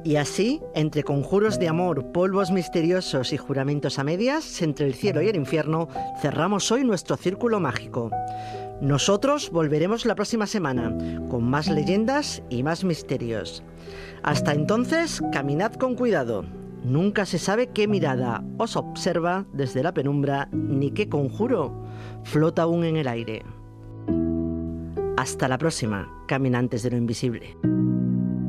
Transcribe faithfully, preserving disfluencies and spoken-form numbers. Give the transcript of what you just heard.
Y así, entre conjuros de amor, polvos misteriosos y juramentos a medias, entre el cielo y el infierno, cerramos hoy nuestro círculo mágico. Nosotros volveremos la próxima semana, con más leyendas y más misterios. Hasta entonces, caminad con cuidado. Nunca se sabe qué mirada os observa desde la penumbra, ni qué conjuro flota aún en el aire. Hasta la próxima, caminantes de lo invisible.